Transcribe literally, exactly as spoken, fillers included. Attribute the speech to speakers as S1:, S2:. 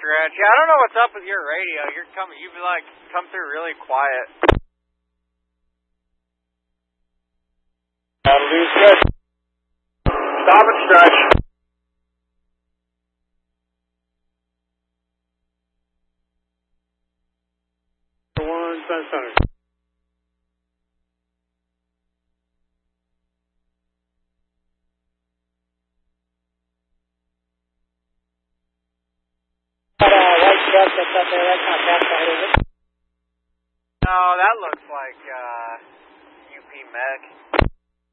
S1: stretch. Yeah, I don't know what's up with your radio. You're coming, you've like come through really quiet.
S2: That'll do stretch. Stop and stretch. One, Sun Center. That uh, white truck that's up there, that's not backside, is it?
S1: No, that looks like uh, U P Mech.